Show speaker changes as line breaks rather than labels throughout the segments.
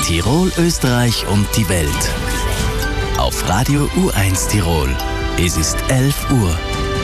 Tirol, Österreich und die Welt. Auf Radio U1 Tirol. Es ist 11 Uhr.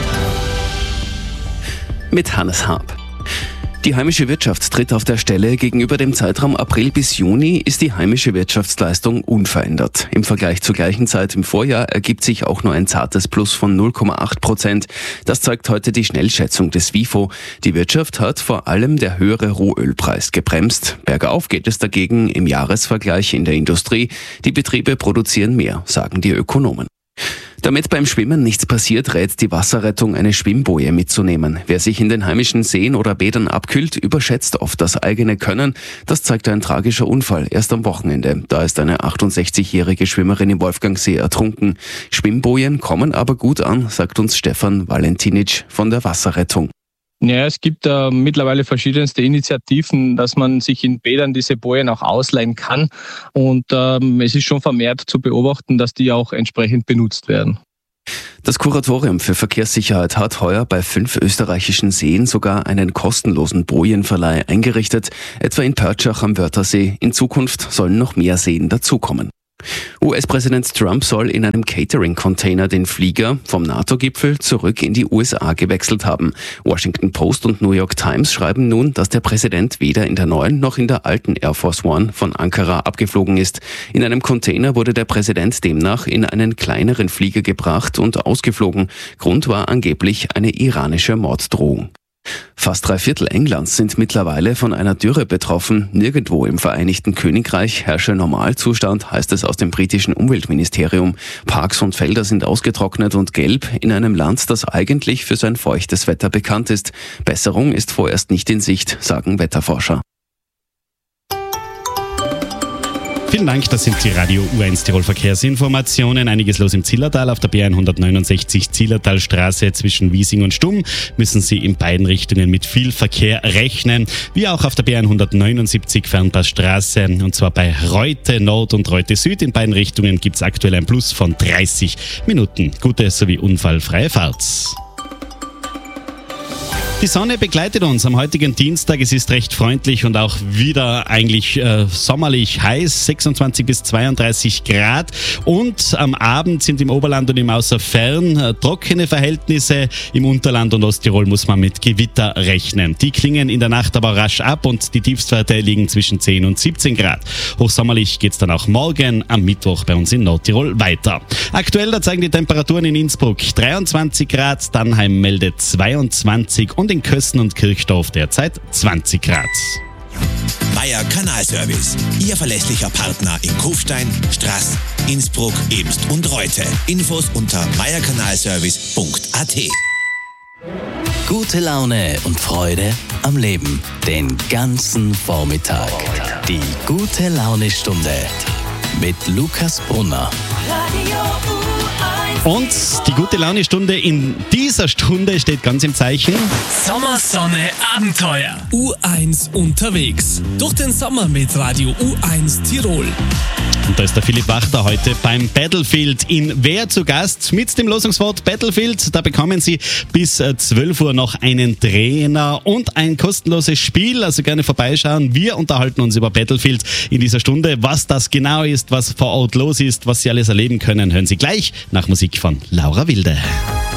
Mit Hannes Haab. Die heimische Wirtschaft tritt auf der Stelle. Gegenüber dem Zeitraum April bis Juni ist die heimische Wirtschaftsleistung unverändert. Im Vergleich zur gleichen Zeit im Vorjahr ergibt sich auch nur ein zartes Plus von 0,8%. Das zeigt heute die Schnellschätzung des WIFO. Die Wirtschaft hat vor allem der höhere Rohölpreis gebremst. Bergauf geht es dagegen im Jahresvergleich in der Industrie. Die Betriebe produzieren mehr, sagen die Ökonomen. Damit beim Schwimmen nichts passiert, rät die Wasserrettung, eine Schwimmboje mitzunehmen. Wer sich in den heimischen Seen oder Bädern abkühlt, überschätzt oft das eigene Können. Das zeigt ein tragischer Unfall erst am Wochenende. Da ist eine 68-jährige Schwimmerin im Wolfgangsee ertrunken. Schwimmbojen kommen aber gut an, sagt uns Stefan Valentinic von der Wasserrettung.
Ja, es gibt mittlerweile verschiedenste Initiativen, dass man sich in Bädern diese Bojen auch ausleihen kann. Und es ist schon vermehrt zu beobachten, dass die auch entsprechend benutzt werden.
Das Kuratorium für Verkehrssicherheit hat heuer bei 5 österreichischen Seen sogar einen kostenlosen Bojenverleih eingerichtet, etwa in Pörtschach am Wörthersee. In Zukunft sollen noch mehr Seen dazukommen. US-Präsident Trump soll in einem Catering-Container den Flieger vom NATO-Gipfel zurück in die USA gewechselt haben. Washington Post und New York Times schreiben nun, dass der Präsident weder in der neuen noch in der alten Air Force One von Ankara abgeflogen ist. In einem Container wurde der Präsident demnach in einen kleineren Flieger gebracht und ausgeflogen. Grund war angeblich eine iranische Morddrohung. Fast 3/4 Englands sind mittlerweile von einer Dürre betroffen. Nirgendwo im Vereinigten Königreich herrsche Normalzustand, heißt es aus dem britischen Umweltministerium. Parks und Felder sind ausgetrocknet und gelb in einem Land, das eigentlich für sein feuchtes Wetter bekannt ist. Besserung ist vorerst nicht in Sicht, sagen Wetterforscher.
Vielen Dank, das sind die Radio U1 Tirol Verkehrsinformationen. Einiges los im Zillertal. Auf der B169 Zillertalstraße zwischen Wiesing und Stumm müssen Sie in beiden Richtungen mit viel Verkehr rechnen. Wie auch auf der B179 Fernpassstraße, und zwar bei Reute Nord und Reute Süd. In beiden Richtungen gibt es aktuell ein Plus von 30 Minuten. Gute sowie unfallfreie Fahrt. Die Sonne begleitet uns am heutigen Dienstag. Es ist recht freundlich und auch wieder eigentlich sommerlich heiß, 26 bis 32 Grad. Und am Abend sind im Oberland und im Außerfern trockene Verhältnisse. Im Unterland und Osttirol muss man mit Gewitter rechnen. Die klingen in der Nacht aber rasch ab und die Tiefstwerte liegen zwischen 10 und 17 Grad. Hochsommerlich geht es dann auch morgen am Mittwoch bei uns in Nordtirol weiter. Aktuell da zeigen die Temperaturen in Innsbruck 23 Grad, Dannheim meldet 22 und in Kössen und Kirchdorf derzeit 20 Grad.
Meier Kanalservice, Ihr verlässlicher Partner in Kufstein, Straß, Innsbruck, Ebst und Reute. Infos unter meierkanalservice.at.
Gute Laune und Freude am Leben. Den ganzen Vormittag. Die gute Laune-Stunde mit Lukas Brunner.
Und die gute Laune-Stunde in dieser Stunde steht ganz im Zeichen
Sommersonne Abenteuer. U1 unterwegs. Durch den Sommer mit Radio U1 Tirol.
Und da ist der Philipp Wachter heute beim Battlefield in Wehr zu Gast. Mit dem Losungswort Battlefield, da bekommen Sie bis 12 Uhr noch einen Trainer und ein kostenloses Spiel. Also gerne vorbeischauen. Wir unterhalten uns über Battlefield in dieser Stunde. Was das genau ist, was vor Ort los ist, was Sie alles erleben können, hören Sie gleich nach Musik von Laura Wilde.